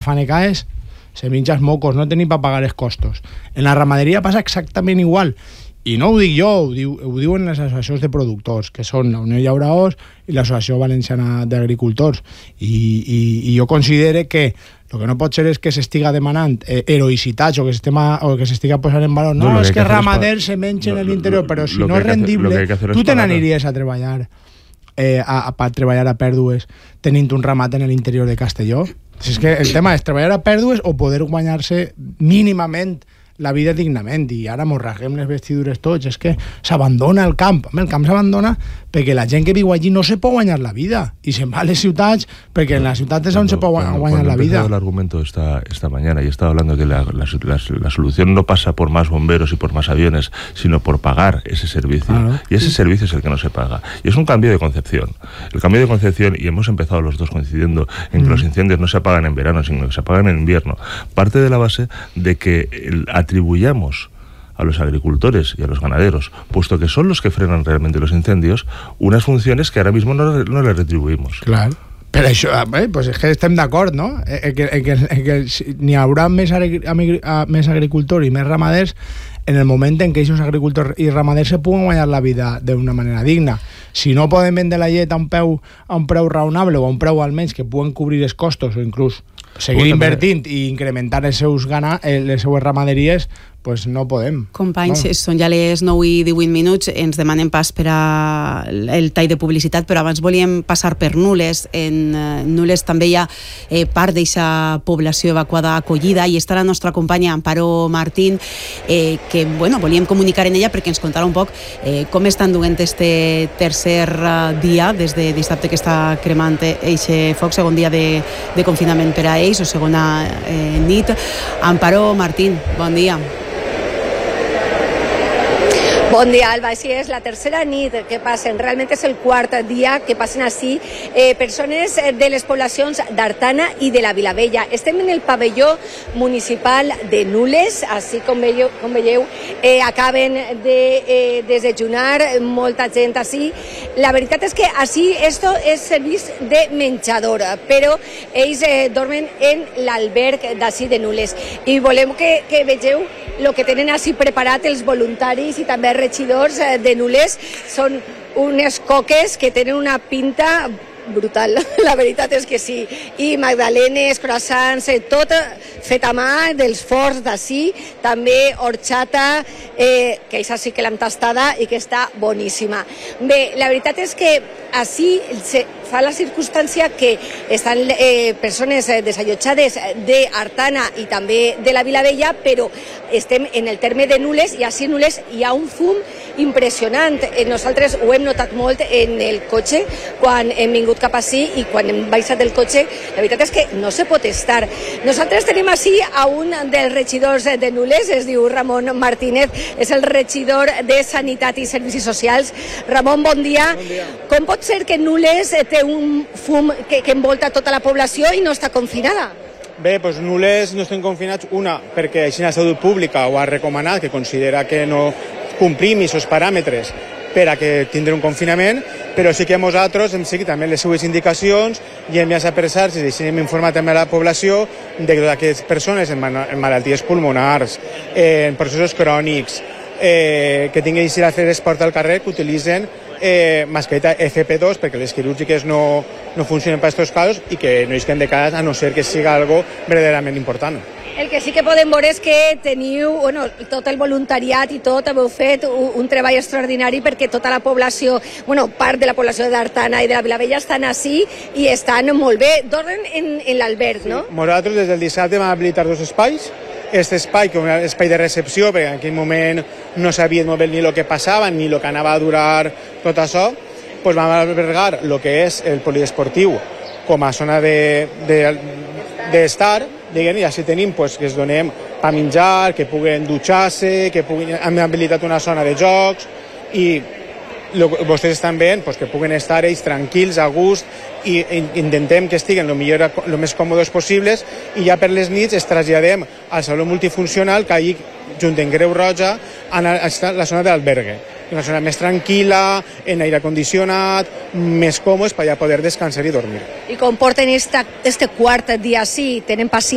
fanecaes se menja els mocos, no té ni per pagar els costos. En la ramaderia passa exactament igual. I no ho dic jo, ho diuen les associacions de productors, que són la Unió Llauradors i l'Associació Valenciana d'Agricultors. I jo considero que el que no pot ser és que s'estiga demanant heroïcitats o que s'estiga posant en valor. No, és que ramaders se mengen en l'interior, però si no és rendible, tu te n'aniries a treballar per treballar a pèrdues tenint un ramat en l'interior de Castelló? Si és que el tema és treballar a pèrdues o poder guanyar-se mínimament la vida dignament, i ara mos rasguem les vestidures tots, és que s'abandona el camp. El camp s'abandona perquè la gent que viu allí no se pot guanyar la vida y se'n va a les ciutats perquè en las ciutats és on se pot guanyar la vida. El argumento esta mañana y estaba hablando que la solución no pasa por más bomberos y por más aviones, sino por pagar ese servicio. Claro. Y ese servicio es el que no se paga. Y es un cambio de concepción. El cambio de concepción, y hemos empezado los dos coincidiendo en que los incendios no se apagan en verano, sino que se apagan en invierno, parte de la base de que atribuyamos a los agricultores y a los ganaderos, puesto que son los que frenan realmente los incendios, unas funciones que ahora mismo no les retribuïmos. Clar. Per això, pues és que estem d'acord, no? Que n'hi haurà més agricultors i més ramaders en el moment en què aquests agricultors i ramaders se puguen guanyar la vida d'una manera digna. Si no poden vendre la llet a un preu raonable o a un preu almenys que puguen cobrir els costos o inclús seguir invertint i incrementar les seues ramaderies, pues no podem. Companys, són ja les 9:18, ens demanen pas per el tall de publicitat, però abans volíem passar per Nules. En Nules també hi ha part d'aquesta població evacuada acollida i està la nostra companya Amparo Martín, que volíem comunicar en ella perquè ens contara un poc com estan duent este tercer dia, des de dissabte que està cremant eixe foc, segon dia de confinament per a ells o segona nit. Amparo Martín, bon dia. Bon dia, Alba. Així és, la tercera nit que passen, realment és el quart dia que passen així persones de les poblacions d'Artana i de la Vilavella. Estem en el pavelló municipal de Nules, així com veieu, acaben de desayunar, molta gent així. La veritat és que així esto és servís de menjador, però ells dormen en l'alberg d'ací de Nules. I volem que vegeu el que tenen així preparat els voluntaris i també regidors de Nules. Són unes coques que tenen una pinta brutal, la veritat és que sí. I magdalenes, croissants, tot fet a mà dels forns d'ací, també horchata, que això sí que l'hem tastada i que està boníssima. Bé, la veritat és que així se fa la circumstància que estan persones desallotjades d'Artana i també de la Vilavella, però estem en el terme de Nules i així a Nules hi ha un fum impressionant. Nosaltres ho hem notat molt en el cotxe quan hem vingut cap així i quan hem baixat del cotxe. La veritat és que no se pot estar. Nosaltres tenim així a un dels regidors de Nules, es diu Ramon Martínez, és el regidor de Sanitat i Servicis Socials. Ramon, bon dia. Bon dia. Com pot ser que Nules té un fum que envolta tota la població i no està confinada? Bé, doncs Nules no estem confinats, una, perquè així la salut pública ho ha recomanat, que considera que no complim aquests paràmetres per a que tindre un confinament, però sí que nosaltres hem seguit també les seues indicacions i hem enviat per xarxes i així hem informat també a la població de que totes aquestes persones en malalties pulmonars, en processos crònics, que tinguin que ir a fer esport al carrer, que utilitzen mascareta FP2 perquè les quirúrgiques no funcionen per aquests casos i que no isquen de casa a no ser que siga algo verdaderament important. El que sí que podem veure és que teniu tot el voluntariat i tot, heu fet un treball extraordinari perquè tota la població, part de la població d'Artana i de la Vilavella estan així i estan molt bé. Dormen en l'alberg, no? Sí, nosaltres des del dissabte vam habilitar dos espais. Este espai, que és un espai de recepció, perquè en aquell moment no sabien molt bé ni el que passava ni el que anava a durar tot això, doncs vam albergar el que és el poliesportiu com a zona d'estar, i així tenim que es donem per menjar, que puguen dutxar-se, que hem habilitat una zona de jocs i vostès estan veient que puguen estar ells tranquils, a gust, i intentem que estiguen el més còmodes possibles i ja per les nits es traslladem al saló multifuncional que allí, junt amb Creu Roja, està la zona de l'albergue. Una zona més tranquil·la, en aire condicionat, més còmodes per ja poder descansar i dormir. I com porten este quart dia així? Tenen paciència?